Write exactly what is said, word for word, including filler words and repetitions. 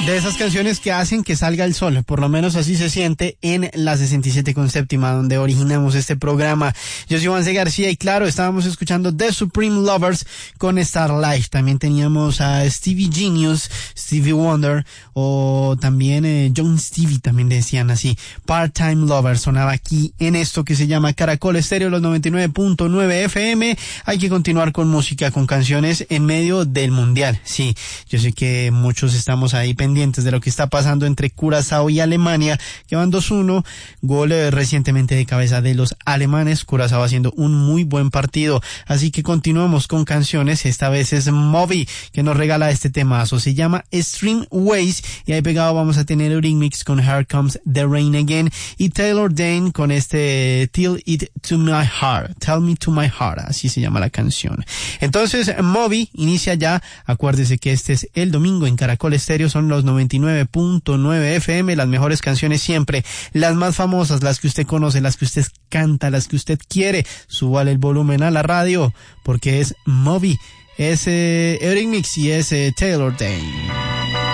De esas canciones que hacen que salga el sol, por lo menos así se siente en la sesenta y siete con séptima, donde originamos este programa. Yo soy Juan C. García y claro, estábamos escuchando The Supreme Lovers con Starlight. También teníamos a Stevie Genius, Stevie Wonder, o también eh, John Stevie, también decían así. Part-Time Lover sonaba aquí en esto que se llama Caracol Estéreo, los noventa y nueve punto nueve F M. Hay que continuar con música, con canciones en medio del Mundial. Sí, yo sé que muchos estamos ahí pendientes de lo que está pasando entre Curazao y Alemania, que van dos uno, gol eh, recientemente de cabeza de los alemanes, Curazao haciendo un muy buen partido, así que continuamos con canciones. Esta vez es Moby que nos regala este temazo, se llama Stream Ways, y ahí pegado vamos a tener Eurythmics con Here Comes the Rain Again, y Taylor Dane con este Tell It to My Heart, Tell Me to My Heart, así se llama la canción. Entonces Moby inicia ya, acuérdese que este es el domingo en Caracol Estéreo, son los noventa y nueve punto nueve F M, las mejores canciones siempre, las más famosas, las que usted conoce, las que usted canta, las que usted quiere. Súbale el volumen a la radio, porque es Moby, es eh, Eurythmics y es eh, Taylor Dane.